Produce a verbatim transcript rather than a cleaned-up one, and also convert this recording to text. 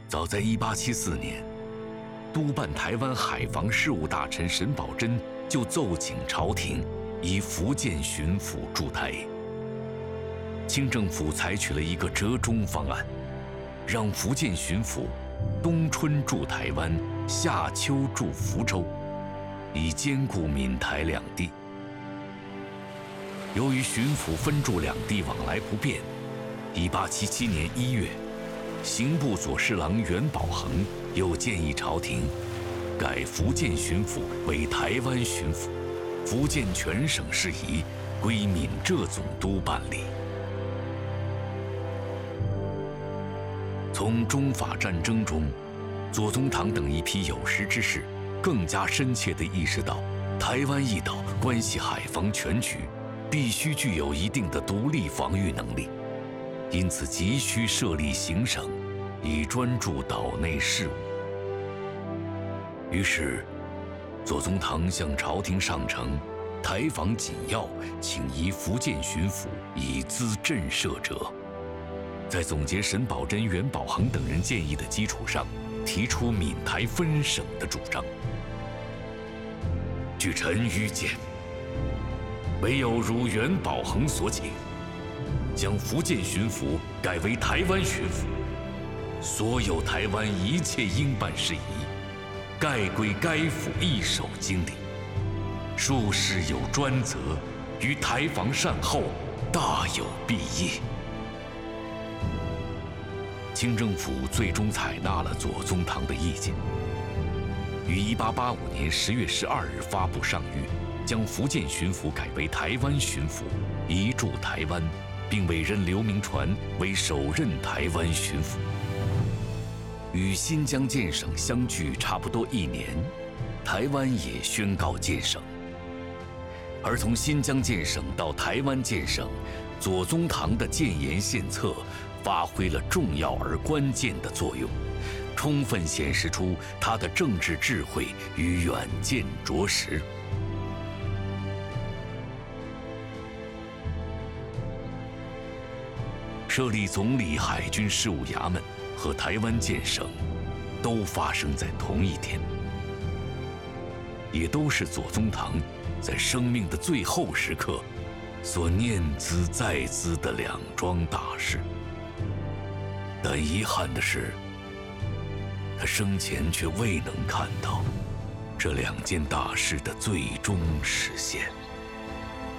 早在一八七四年，督办台湾海防事务大臣沈葆桢就奏请朝廷以福建巡抚驻台。清政府采取了一个折中方案，让福建巡抚冬春驻台湾，夏秋驻福州，以兼顾闽台两地。由于巡抚分驻两地往来不便，一八七七年一月，刑部左侍郎袁宝恒又建议朝廷改福建巡抚为台湾巡抚，福建全省事宜归闽浙总督办理。从中法战争中，左宗棠等一批有识之士更加深切地意识到，台湾一岛关系海防全局，必须具有一定的独立防御能力，因此急需设立行省，以专注岛内事务。于是，左宗棠向朝廷上呈台防紧要，请移福建巡抚以资震慑者。在总结沈葆桢、袁宝恒等人建议的基础上，提出闽台分省的主张。据臣愚见，唯有如袁宝恒所请，将福建巡抚改为台湾巡抚，所有台湾一切应办事宜，概归该府一手经理，庶事有专责，于台防善后，大有裨益。清政府最终采纳了左宗棠的意见，于一八八五年十月十二日发布上谕，将福建巡抚改为台湾巡抚，移驻台湾，并委任刘铭传为首任台湾巡抚。与新疆建省相距差不多一年，台湾也宣告建省。而从新疆建省到台湾建省，左宗棠的建言献策发挥了重要而关键的作用，充分显示出他的政治智慧与远见卓识。设立总理海军事务衙门和台湾建省，都发生在同一天，也都是左宗棠在生命的最后时刻所念兹在兹的两桩大事。但遗憾的是，他生前却未能看到这两件大事的最终实现。